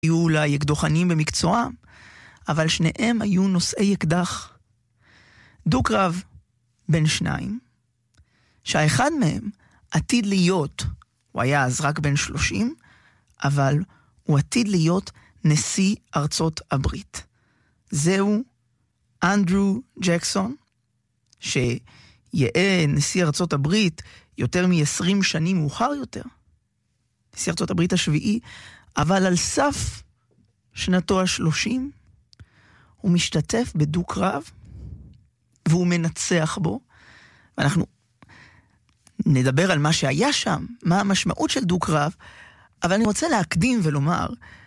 היו אולי אקדוחנים במקצועם, אבל שניהם היו נושאי אקדח. דו-קרב בין שניים, שהאחד מהם עתיד להיות, הוא היה אז רק בן 30, אבל הוא עתיד להיות נשיא ארצות הברית. זהו אנדרו ג'קסון, שיהיה נשיא ארצות הברית יותר מ-20 שנים מאוחר יותר. נשיא ארצות הברית השביעי, אבל על סף שנתו ה-30, הוא משתתף בדו-קרב, והוא מנצח בו, ואנחנו נדבר על מה שהיה שם, מה המשמעות של דו-קרב, אבל אני רוצה להקדים ולומר,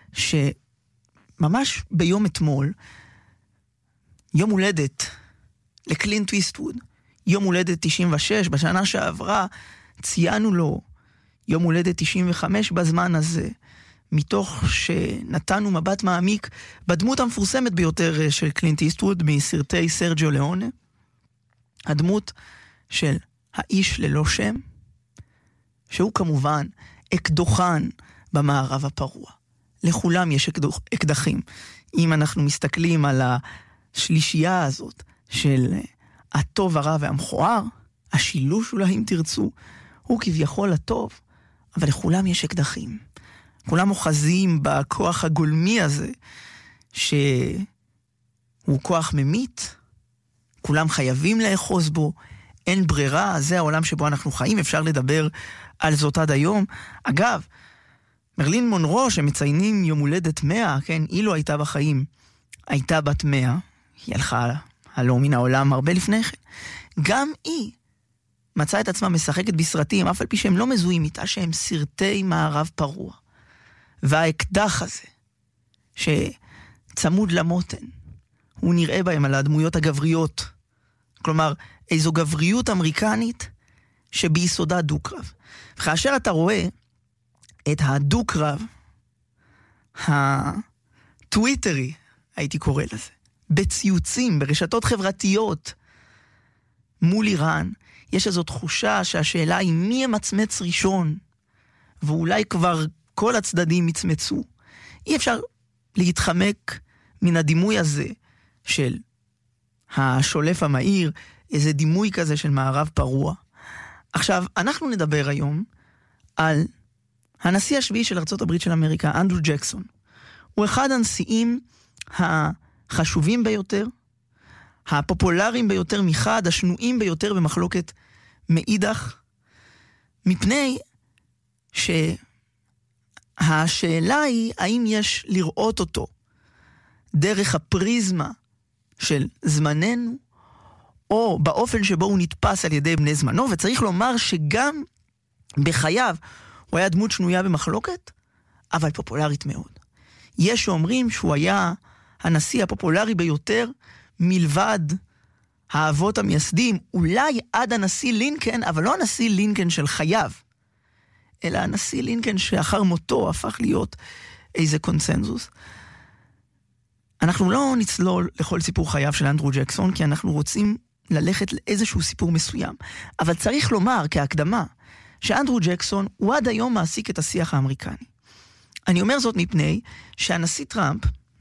שממש ביום אתמול, יום הולדת לקלינט איסטווד, יום הולדת 96, בשנה שעברה ציינו לו יום הולדת 95 בזמן הזה, מתוך שנתנו מבט מעמיק בדמות המפורסמת ביותר של קלינט איסטווד מסרטי סרג'יו ליאונה, הדמות של האיש ללא שם, שהוא כמובן אקדוחן במערב הפרוע. לכולם יש אקדחים. אם אנחנו מסתכלים על השלישייה הזאת של הטוב, הרע והמכוער, השילוש אולי אם תרצו, הוא כביכול הטוב, אבל לכולם יש אקדחים. כולם אוחזים בכוח הגולמי הזה, שהוא כוח ממית, כולם חייבים לאחוז בו, אין ברירה, זה העולם שבו אנחנו חיים, אפשר לדבר על זאת עד היום. אגב, מרלין מונרו שמציינים יום הולדת 100, כן, אילו הייתה בחיים, הייתה בת 100, היא הלכה הלא מן העולם הרבה לפני כן, גם היא מצאה את עצמה משחקת בסרטים, אף על פי שהם לא מזוהים איתה, שהם סרטי מערב פרוע. והאקדח הזה, שצמוד למותן, הוא נראה בהם על הדמויות הגבריות, כלומר, איזו גבריות אמריקנית שביסודה דו-קרב. וכאשר אתה רואה את הדו-קרב הטוויטרי, הייתי קורא לזה, בציוצים, ברשתות חברתיות, מול איראן, יש איזו תחושה שהשאלה היא מי ימצמץ ראשון, ואולי כבר כל הצדדים יצמצו. אי אפשר להתחמק מן הדימוי הזה של השולף המהיר, איזה דימוי כזה של מערב פרוע. עכשיו, אנחנו נדבר היום על הנשיא השביעי של ארצות הברית של אמריקה, אנדרו ג'קסון. הוא אחד הנשיאים החשובים ביותר, הפופולריים ביותר מחד, השנויים ביותר במחלוקת מאידך, מפני שהשאלה היא האם יש לראות אותו דרך הפריזמה של זמננו, או באופן שבו הוא נתפס על ידי בני זמנו, וצריך לומר שגם בחייו הוא היה דמות שנויה במחלוקת, אבל פופולרית מאוד. יש שאומרים שהוא היה הנשיא הפופולרי ביותר, מלבד האבות המייסדים, אולי עד הנשיא לינקן, אבל לא הנשיא לינקן של חייו, אלא הנשיא לינקן שאחר מותו הפך להיות איזה קונצנזוס. אנחנו לא נצלול לכל סיפור חייו של אנדרו ג'קסון, כי אנחנו רוצים ללכת לאיזשהו סיפור מסוים. אבל צריך לומר כהקדמה, שאנדרו ג'קסון הוא עד היום מעסיק את השיח האמריקני. אני אומר זאת מפני שהנשיא טראמפ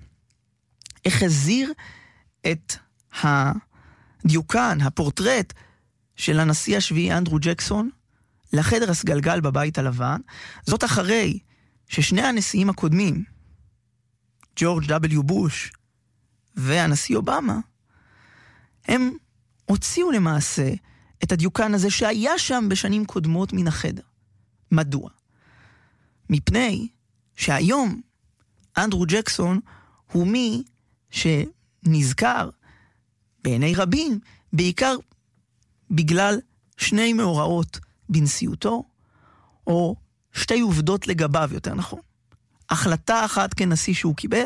החזיר את הדיוקן, הפורטרט של הנשיא השביעי אנדרו ג'קסון לחדר הסגלגל בבית הלבן. זאת אחרי ששני הנשיאים הקודמים, ג'ורג' W. בוש והנשיא אובמה, הם הוציאו למעשה את הדיוקן הזה שהיה שם בשנים קודמות מן החדר. מדוע? מפני שהיום אנדרו ג'קסון הוא מי שנזכר בעיני רבים, בעיקר בגלל שני מאורעות בנשיאותו, או שתי עובדות לגביו, יותר נכון. החלטה אחת כנשיא שהוא קיבל,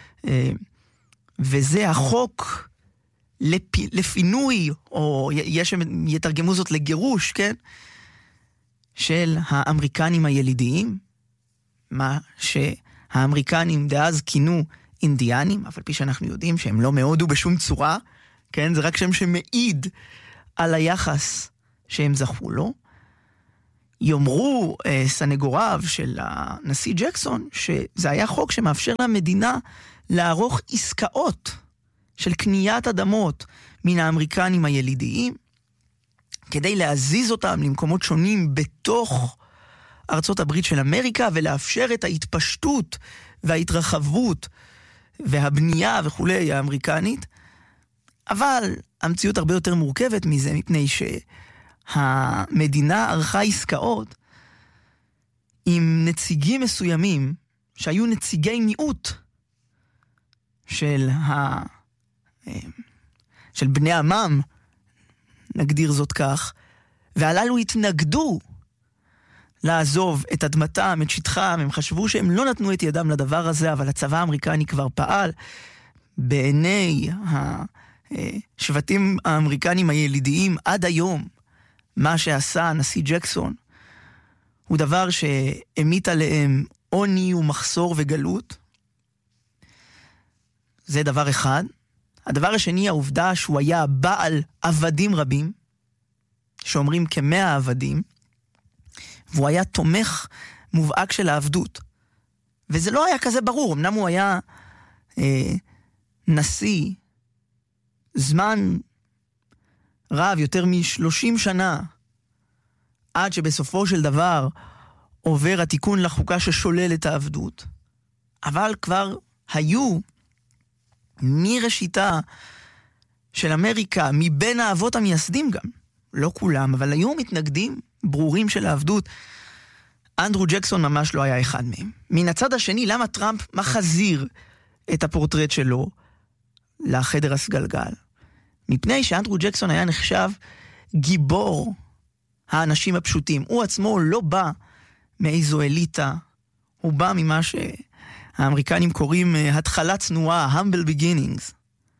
וזה החוק לפינוי, או יש יתרגמו זאת לגירוש, כן? של האמריקנים הילידיים, מה שהאמריקנים דאז כינו אינדיאנים, אבל פי שאנחנו יודעים שהם לא מאוד ובשום צורה, כן? זה רק שם שמעיד על היחס שהם זכו לו. יאמרו סנגוריו של הנשיא ג'קסון, שזה היה חוק שמאפשר למדינה לערוך עסקאות של קניית אדמות מן האמריקנים הילידיים, כדי להזיז אותם למקומות שונים בתוך ארצות הברית של אמריקה, ולאפשר את ההתפשטות וההתרחבות והבנייה וכולי האמריקנית. אבל המציאות הרבה יותר מורכבת מזה, מפני שהמדינה ערכה עסקאות עם נציגים מסוימים, שהיו נציגי מיעוט של בני עמם, נגדיר זאת כך, והללו התנגדו לעזוב את אדמתם, את שטחם. הם חשבו שהם לא נתנו את ידם לדבר הזה, אבל הצבא האמריקני כבר פעל. בעיני השבטים האמריקנים הילידיים עד היום, מה שעשה הנשיא ג'קסון הוא דבר שהמיט עליהם עוני ומחסור וגלות. זה דבר אחד. הדבר השני, העובדה שהוא היה בעל עבדים רבים, שאומרים כ100 עבדים, והוא היה תומך מובהק של העבדות. וזה לא היה כזה ברור, אמנם הוא היה נשיא זמן רב, יותר מ30 שנה, עד שבסופו של דבר עובר התיקון לחוקה ששולל את העבדות. אבל כבר היו מראשיתה של אמריקה, מבין האבות המייסדים גם, לא כולם, אבל היו מתנגדים ברורים של העבדות. אנדרו ג'קסון ממש לא היה אחד מהם. מן הצד השני, למה טראמפ מחזיר את הפורטרט שלו לחדר הסגלגל? מפני שאנדרו ג'קסון היה נחשב גיבור האנשים הפשוטים. הוא עצמו לא בא מאיזו אליטה, הוא בא ממה שהאמריקנים קוראים התחלה צנועה, humble beginnings.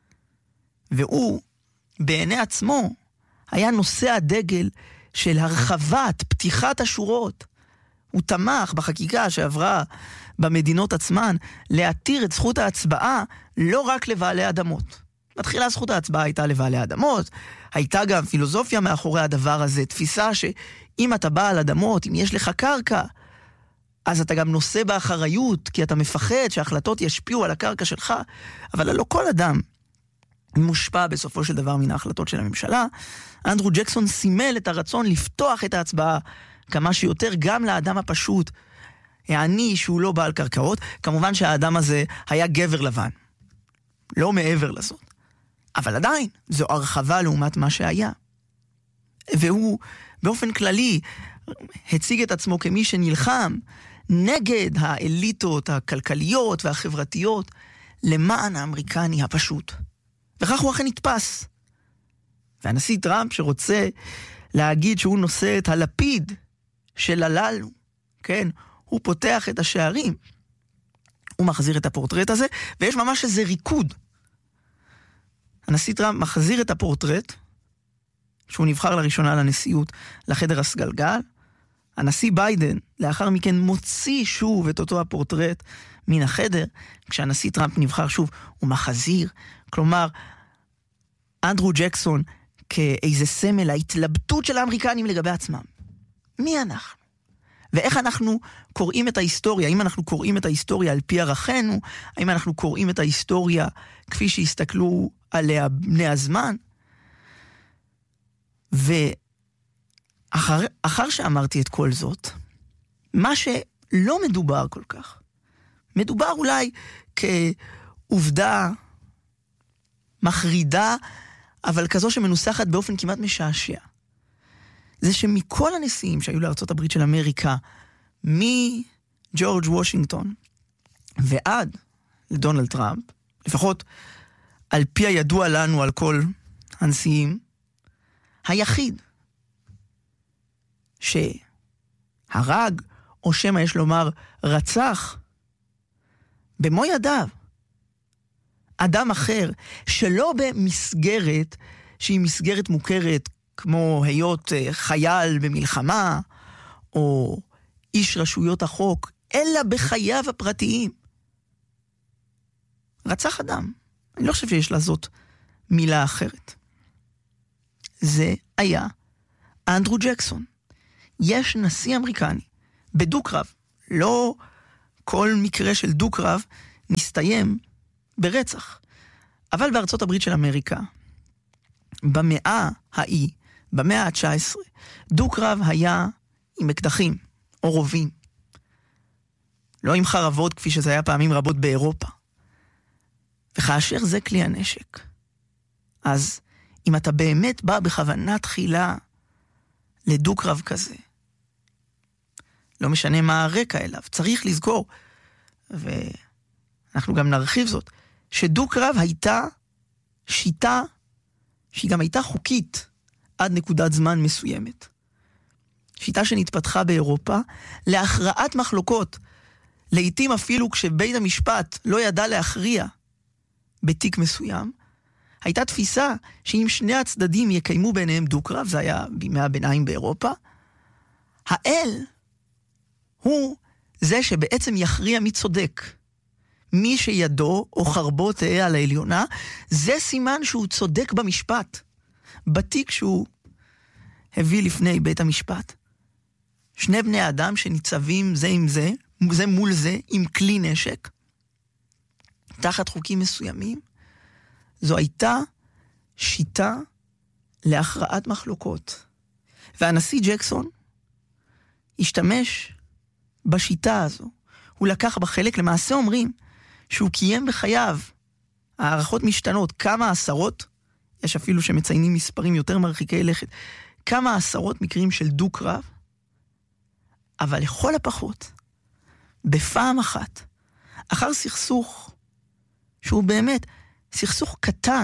והוא בעיני עצמו היה נושא הדגל של הרחבת, פתיחת השורות. הוא תמך בחקיקה שעברה במדינות עצמן להתיר את זכות ההצבעה לא רק לבעלי אדמות. מתחילה זכות ההצבעה הייתה לבעלי אדמות, הייתה גם פילוסופיה מאחורי הדבר הזה, תפיסה שאם אתה בעל אדמות, אם יש לך קרקע, אז אתה גם נושא באחריות, כי אתה מפחד שההחלטות ישפיעו על הקרקע שלך, אבל לא כל אדם מושפע בסופו של דבר מן ההחלטות של הממשלה. אנדרו ג'קסון סימל את הרצון לפתוח את ההצבעה כמה שיותר גם לאדם הפשוט, העני שהוא לא בעל קרקעות. כמובן שהאדם הזה היה גבר לבן, לא מעבר לזאת. אבל עדיין, זו הרחבה לעומת מה שהיה. והוא באופן כללי הציג את עצמו כמי שנלחם נגד האליטות הכלכליות והחברתיות למען האמריקני הפשוט. וכך הוא אכן נתפס. והנשיא טראמפ שרוצה להגיד שהוא נושא את הלפיד של הללו, כן, הוא פותח את השערים, הוא מחזיר את הפורטרט הזה, ויש ממש איזה ריקוד. הנשיא טראמפ מחזיר את הפורטרט, שהוא נבחר לראשונה לנשיאות, לחדר הסגלגל. הנשיא ביידן לאחר מכן מוציא שוב את אותו הפורטרט מן החדר. כשהנשיא טראמפ נבחר שוב, הוא מחזיר. כלומר, אנדרו ג'קסון כאיזה סמל ההתלבטות של האמריקנים לגבי עצמם. מי אנחנו? ואיך אנחנו קוראים את ההיסטוריה? האם אנחנו קוראים את ההיסטוריה על פי ערכינו? האם אנחנו קוראים את ההיסטוריה כפי שהסתכלו עליה בני הזמן? ואחר שאמרתי את כל זאת, מה שלא מדובר כל כך, מדובר אולי כעובדה מחרידה, אבל כזו שמנוסחת באופן כמעט משעשע. זה שמכל הנשיאים שהיו לארצות הברית של אמריקה, מג'ורג' וושינגטון ועד לדונלד טראמפ, לפחות על פי הידוע לנו על כל הנשיאים, היחיד שהרג, או שמה יש לומר רצח, במו ידיו, אדם אחר, שלא במסגרת שהיא מסגרת מוכרת, כמו היות חייל במלחמה, או איש רשויות החוק, אלא בחייו הפרטיים. רצח אדם. אני לא חושב שיש לזאת מילה אחרת. זה היה אנדרו ג'קסון. יש נשיא אמריקני בדו-קרב. לא כל מקרה של דו-קרב נסתיים ברצח. אבל בארצות הברית של אמריקה, במאה ה-19, דו-קרב היה עם אקדחים או רובים. לא עם חרבות כפי שזה היה פעמים רבות באירופה. וכאשר זה כלי הנשק, אז אם אתה באמת בא בכוונה תחילה לדו-קרב כזה, לא משנה מה הרקע אליו, צריך לזכור, ואנחנו גם נרחיב זאת, שדו-קרב הייתה שיטה שהיא גם הייתה חוקית עד נקודת זמן מסוימת. שיטה שנתפתחה באירופה להכרעת מחלוקות, לעתים אפילו כשבית המשפט לא ידע להכריע בתיק מסוים, הייתה תפיסה שאם שני הצדדים יקיימו ביניהם דו-קרב, זה היה בימי הביניים באירופה, האל הוא זה שבעצם יכריע מי צודק. מי שידו או חרבו תהיה על העליונה, זה סימן שהוא צודק במשפט. בתיק שהוא הביא לפני בית המשפט. שני בני אדם שניצבים זה עם זה, זה מול זה, עם כלי נשק, תחת חוקים מסוימים, זו הייתה שיטה להכרעת מחלוקות. והנשיא ג'קסון השתמש בשיטה הזו. הוא לקח בחלק, למעשה אומרים, שהוא קיים בחייו, הערכות משתנות, כמה עשרות, יש אפילו שמציינים מספרים יותר מרחיקי לכת, כמה עשרות מקרים של דו-קרב, אבל לכל הפחות, בפעם אחת, אחר סכסוך, שהוא באמת סכסוך קטן,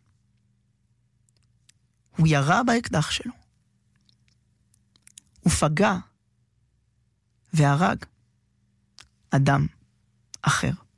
הוא ירה באקדח שלו, הוא פגע והרג אדם אחר.